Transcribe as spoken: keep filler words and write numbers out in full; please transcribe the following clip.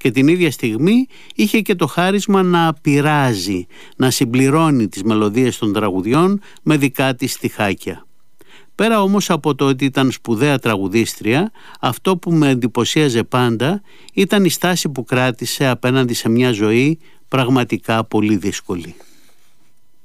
και την ίδια στιγμή είχε και το χάρισμα να πειράζει, να συμπληρώνει τις μελωδίες των τραγουδιών με δικά της στιχάκια. Πέρα όμως από το ότι ήταν σπουδαία τραγουδίστρια, αυτό που με εντυπωσίαζε πάντα ήταν η στάση που κράτησε απέναντι σε μια ζωή πραγματικά πολύ δύσκολη.